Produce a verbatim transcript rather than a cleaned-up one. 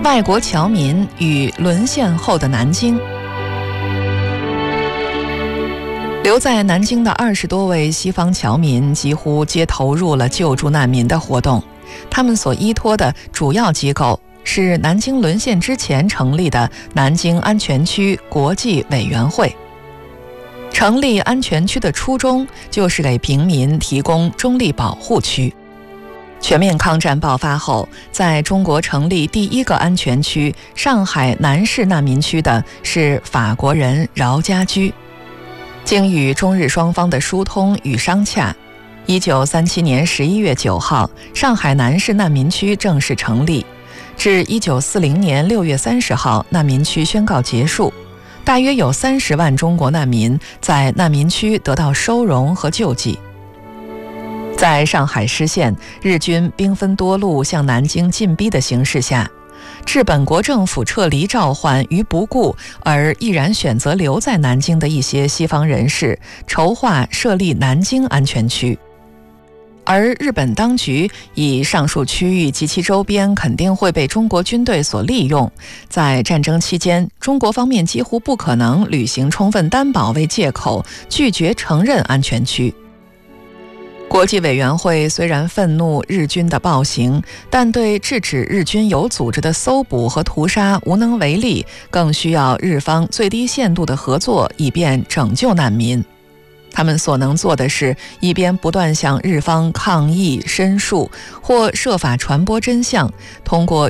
外国侨民与沦陷后的南京。留在南京的二十多位西方侨民几乎皆投入了救助难民的活动，他们所依托的主要机构是南京沦陷之前成立的南京安全区国际委员会。成立安全区的初衷就是给平民提供中立保护区。全面抗战爆发后，在中国成立第一个安全区上海南市难民区的是法国人饶家驹。经与中日双方的疏通与商洽，一九三七年十一月九号，上海南市难民区正式成立。至一九四零年六月三十号，难民区宣告结束。大约有三十万中国难民在难民区得到收容和救济。在上海失陷，日军兵分多路向南京进逼的形势下，置本国政府撤离召唤于不顾而毅然选择留在南京的一些西方人士，筹划设立南京安全区。而日本当局以上述区域及其周边肯定会被中国军队所利用，在战争期间，中国方面几乎不可能履行充分担保为借口，拒绝承认安全区。国际委员会虽然愤怒日军的暴行，但对制止日军有组织的搜捕和屠杀无能为力，更需要日方最低限度的合作，以便拯救难民。他们所能做的是，一边不断向日方抗议申诉，或设法传播真相，通过